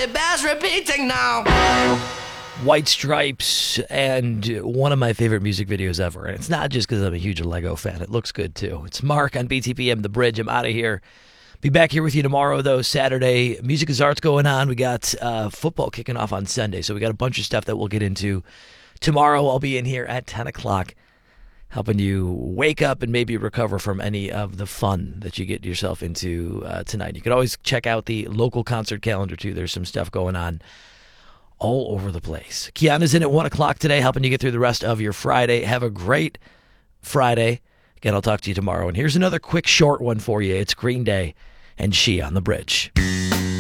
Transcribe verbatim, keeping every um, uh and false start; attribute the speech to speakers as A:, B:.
A: it bears repeating now.
B: White Stripes, and one of my favorite music videos ever. And it's not just because I'm a huge Lego fan. It looks good, too. It's Mark on B T P M, The Bridge. I'm out of here. Be back here with you tomorrow, though, Saturday. Music is Art's going on. We got uh, football kicking off on Sunday, so we got a bunch of stuff that we'll get into. Tomorrow I'll be in here at ten o'clock, helping you wake up and maybe recover from any of the fun that you get yourself into uh, tonight. You can always check out the local concert calendar, too. There's some stuff going on all over the place. Kiana's in at one o'clock today, helping you get through the rest of your Friday. Have a great Friday. Again, I'll talk to you tomorrow. And here's another quick, short one for you. It's Green Day and She on the Bridge.